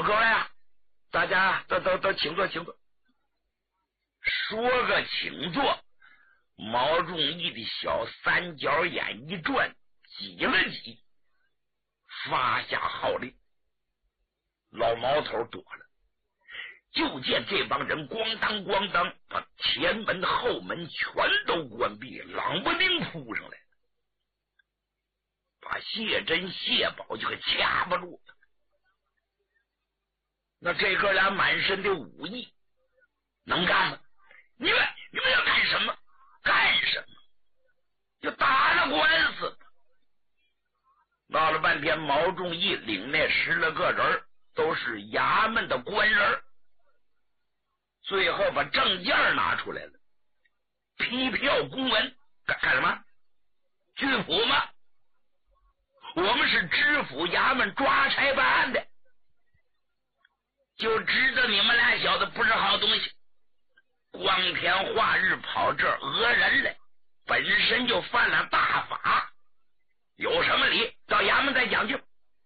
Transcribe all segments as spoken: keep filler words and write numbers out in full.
各位啊，大家都都都请坐，请坐。说个请坐，毛仲义的小三角眼一转，挤了挤，发下号令。老毛头躲了，就见这帮人咣当咣当把前门后门全都关闭，啷不丁扑上来，把谢珍谢宝就给掐不住了。那这哥俩满身的武艺，能干吗？你们你们要干什么？干什么？就打了官司。闹了半天，毛仲义领那十来个人都是衙门的官人，最后把证件拿出来了，批票公文，干干什么？拒捕吗？我们是知府衙门抓差办案的，就知道你们俩小子不是好东西，光天化日跑这儿讹人来，本身就犯了大法，有什么理到衙门再讲去。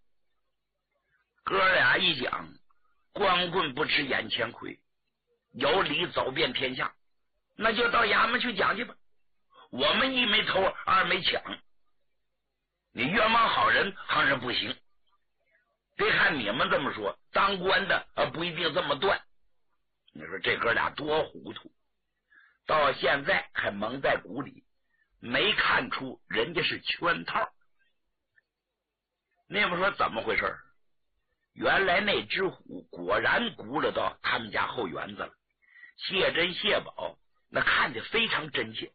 哥俩一讲，光棍不吃眼前亏，有理走遍天下，那就到衙门去讲去吧。我们一没偷，二没抢，你冤枉好人行人不行。别看你们这么说，当官的啊不一定这么断。你说这哥俩多糊涂，到现在还蒙在鼓里，没看出人家是圈套。那么说怎么回事？原来那只虎果然轱辘到他们家后园子了，谢珍谢宝那看着非常真切，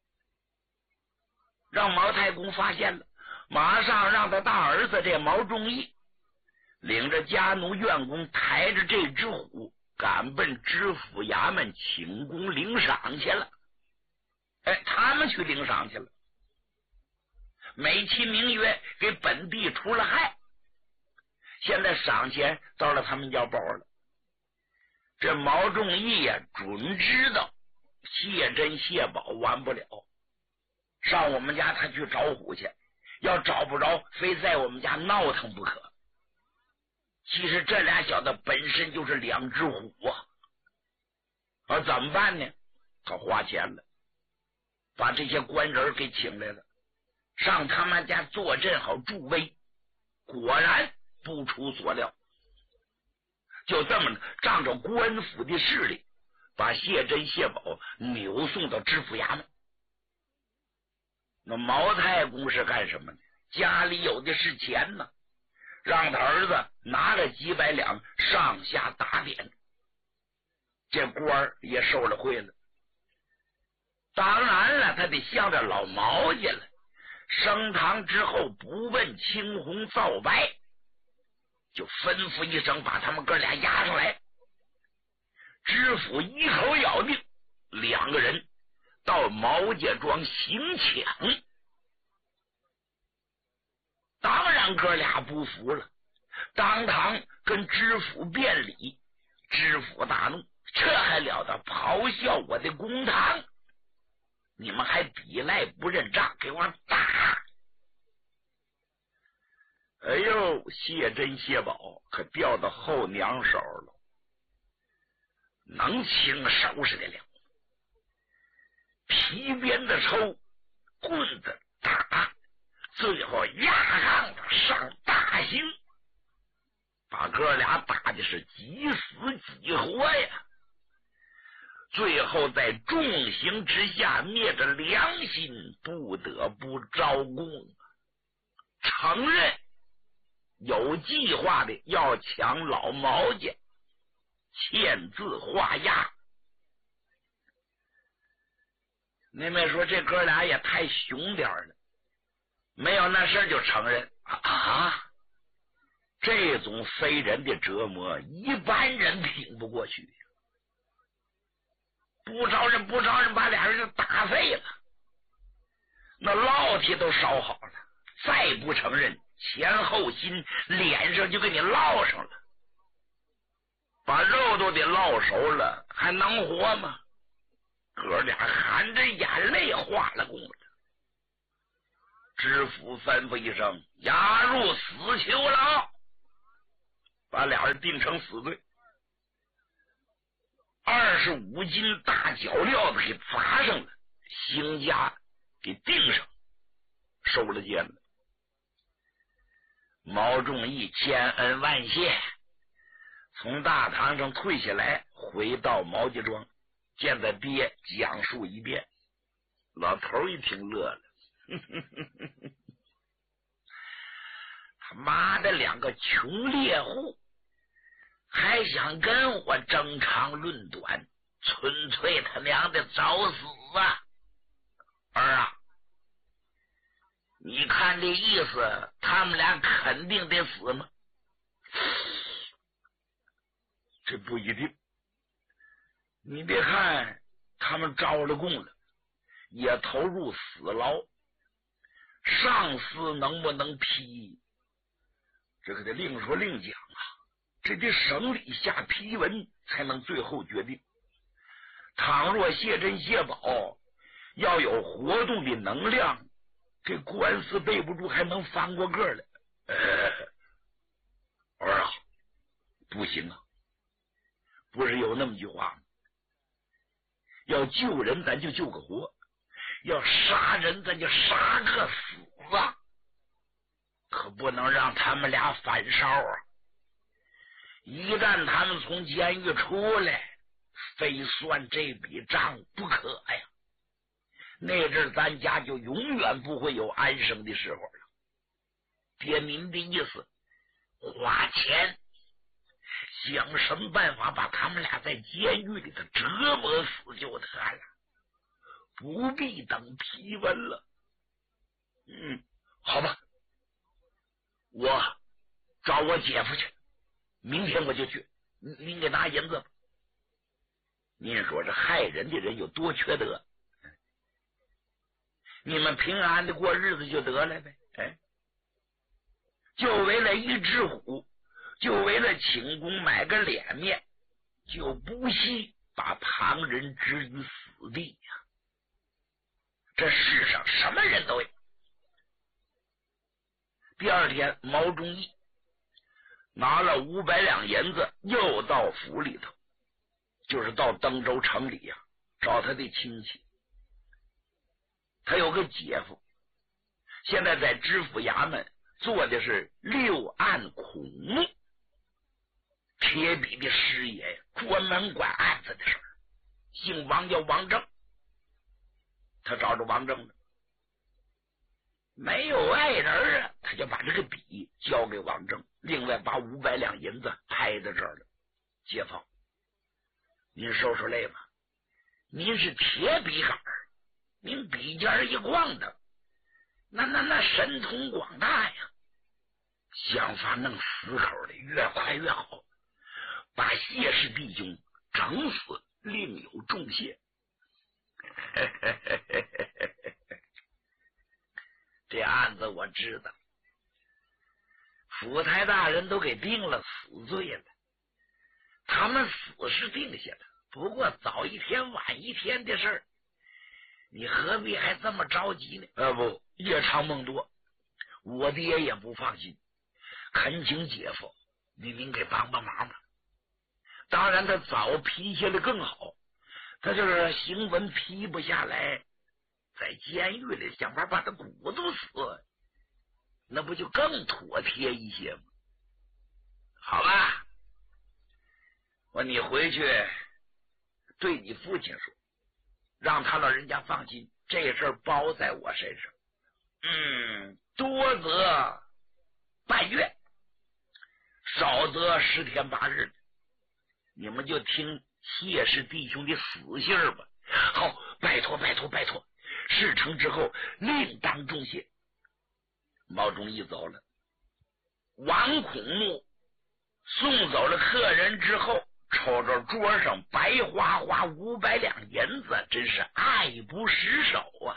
让毛太公发现了，马上让他大儿子这毛仲义领着家奴院工抬着这只虎赶奔知府衙门请功领赏去了。哎，他们去领赏去了，美其名曰给本地除了害。现在赏钱到了他们腰包了，这毛仲义呀、啊，准知道谢珍谢宝完不了，上我们家他去找虎去，要找不着非在我们家闹腾不可。其实这俩小子本身就是两只虎啊，而怎么办呢？他花钱了，把这些官人给请来了，上他们家坐镇好助威，果然不出所料，就这么仗着官府的势力，把谢珍谢宝扭送到知府衙门。那毛太公是干什么呢？家里有的是钱呢，让他儿子拿了几百两上下打点，这官也受了贿了。当然了，他得向着老毛家了，升堂之后不问青红皂白，就吩咐一声把他们哥俩押上来。知府一口咬定，两个人到毛家庄行抢。当然哥俩不服了，当堂跟知府辩理。知府大怒，这还了得，咆哮我的公堂，你们还抵赖不认账，给我打！哎呦，谢珍谢宝可掉到后娘手了，能轻收拾得了，皮鞭子抽，棍子打，最后压杠子上大刑，把哥俩打的是几死几活呀。最后在重刑之下，灭着良心，不得不招供，承认有计划的要抢老毛家，签字画押。那边说这哥俩也太熊点了，没有那事儿就承认啊！这种非人的折磨，一般人挺不过去，不招人不招人，把俩人就打废了，那烙铁都烧好了，再不承认，前后心脸上就给你烙上了，把肉都得烙熟了，还能活吗？哥俩含着眼泪画了功了。知府吩咐一声，押入死囚牢， 把俩人定成死罪，二十五斤大脚镣子给砸上了，刑枷给钉上，收了监了。毛仲义千恩万谢，从大堂上退下来，回到毛家庄，见他爹讲述一遍。老头一听乐了，呵呵呵呵，他妈的两个穷猎户还想跟我争长论短，纯粹他娘的找死啊！儿啊，你看这意思，他们俩肯定得死吗？这不一定。你别看他们招了供了，也投入死牢，上司能不能批，这可得另说另讲啊。这得省里下批文才能最后决定。倘若谢珍谢宝要有活动的能量，这官司背不住还能翻过个来。呃，儿啊，不行啊！不是有那么句话吗？要救人咱就救个活，要杀人咱就杀个死啊！可不能让他们俩反烧啊！一旦他们从监狱出来，非算这笔账不可呀！那阵咱家就永远不会有安生的时候了。爹您的意思，花钱想什么办法把他们俩在监狱里头折磨死就得了，不必等批文了。嗯，好吧，我找我姐夫去，明天我就去。您给拿银子吧。您说这害人的人有多缺德？你们平安的过日子就得了呗。哎，就为了一只虎，就为了请功买个脸面，就不惜把旁人置于死地呀！这世上什么人都有。第二天，毛仲义拿了五百两银子，又到府里头，就是到登州城里呀、啊，找他的亲戚。他有个姐夫，现在在知府衙门做的是六案孔目，铁笔的师爷呀，专门管案子的事儿。姓王，叫王正。他找着王正了，没有外人啊，他就把这个笔交给王正，另外把五百两银子拍在这儿了。街坊，您受受累吧，您是铁笔杆儿，您笔尖一晃的，那那那神通广大呀！想法弄死口的，越快越好，把谢氏弟兄整死，另有重谢。这案子我知道，府台大人都给定了死罪了，他们死是定下了，不过早一天晚一天的事儿，你何必还这么着急呢？呃，不，夜长梦多，我爹也不放心，恳请姐夫您您给帮帮忙吧。当然他早批下来更好，他就是行文批不下来，在监狱里想法把他骨头死，那不就更妥帖一些吗？好吧，我你回去对你父亲说，让他老人家放心，这事儿包在我身上。嗯，多则半月，少则十天八日，你们就听谢氏弟兄的死信儿吧。好，拜托拜托拜托，事成之后另当重谢。毛仲义走了，王孔目送走了客人之后，瞅着桌上白花花五百两银子，真是爱不释手啊！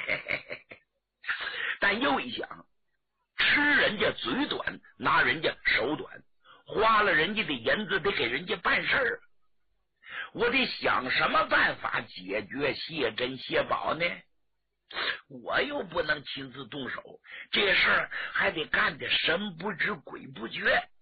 但又一想，吃人家嘴短，拿人家手短，花了人家的银子得给人家办事儿，我得想什么办法解决谢珍谢宝呢？我又不能亲自动手，这事儿还得干得神不知鬼不觉。